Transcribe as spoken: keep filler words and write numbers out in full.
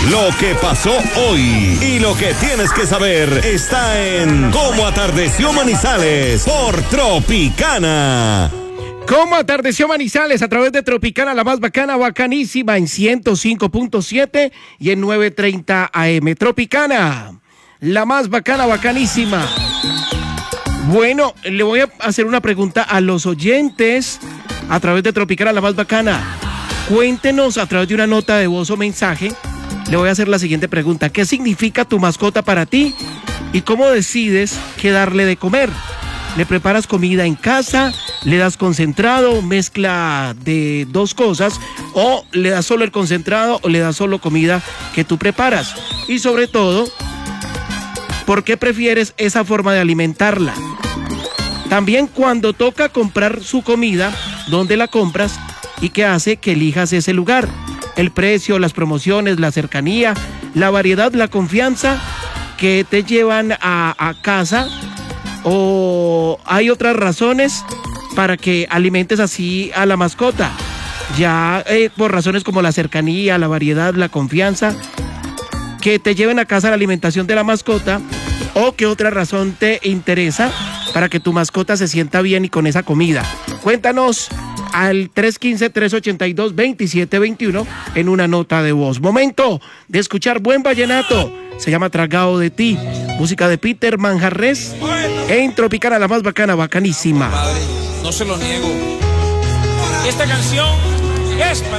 Lo que pasó hoy y lo que tienes que saber está en Cómo atardeció Manizales por Tropicana. ¿Cómo atardeció Manizales? A través de Tropicana, la más bacana, bacanísima, en ciento cinco punto siete y en novecientos treinta A M. Tropicana, la más bacana, bacanísima. Bueno, le voy a hacer una pregunta a los oyentes a través de Tropicana, la más bacana. Cuéntenos a través de una nota de voz o mensaje. Le voy a hacer la siguiente pregunta. ¿Qué significa tu mascota para ti? ¿Y cómo decides qué darle de comer? ¿Le preparas comida en casa? ¿Le das concentrado, mezcla de dos cosas? ¿O le das solo el concentrado o le das solo comida que tú preparas? Y sobre todo, ¿por qué prefieres esa forma de alimentarla? También cuando toca comprar su comida, ¿dónde la compras? ¿Y qué hace que elijas ese lugar? El precio, las promociones, la cercanía, la variedad, la confianza que te llevan a, a casa, o hay otras razones para que alimentes así a la mascota, ya eh, por razones como la cercanía, la variedad, la confianza, que te lleven a casa la alimentación de la mascota, o qué otra razón te interesa para que tu mascota se sienta bien y con esa comida. Cuéntanos al tres uno cinco, tres ocho dos, dos siete dos uno en una nota de voz. Momento de escuchar buen vallenato. Se llama Tragado de ti. Música de Peter Manjarres en Tropicana, la más bacana, bacanísima. Padre, no se lo niego. Esta canción es para